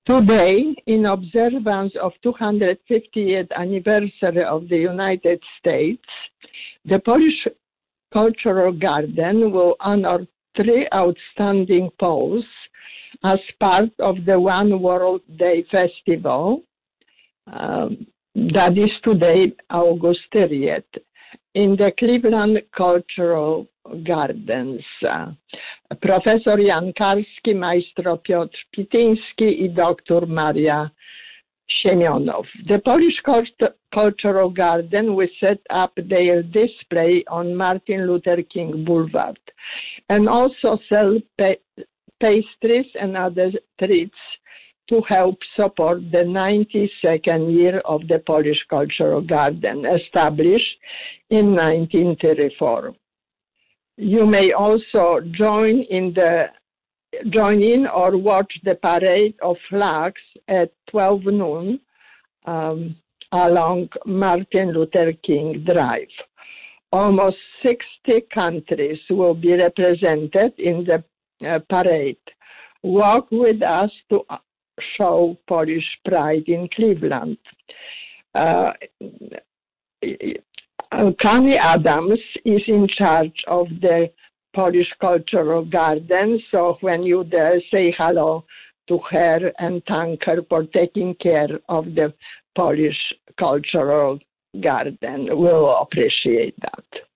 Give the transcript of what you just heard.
Today, in observance of 250th anniversary of the United States, the Polish Cultural Garden will honor 3 outstanding poles as part of the One World Day Festival, that is today, August 30th, in the Cleveland Cultural Gardens. Profesor Jan Karski, Maestro Piotr Pityński i Dr. Maria Siemionow. The Polish Cultural Garden will set up their display on Martin Luther King Boulevard and also sell pastries and other treats to help support the 92nd year of the Polish Cultural Garden, established in 1934. You may also join in or watch the parade of flags at 12 noon along Martin Luther King Drive. Almost 60 countries will be represented in the parade. Walk with us to show Polish pride in Cleveland. Connie Adams is in charge of the Polish Cultural Garden, so when you there, say hello to her and thank her for taking care of the Polish Cultural Garden. We'll appreciate that.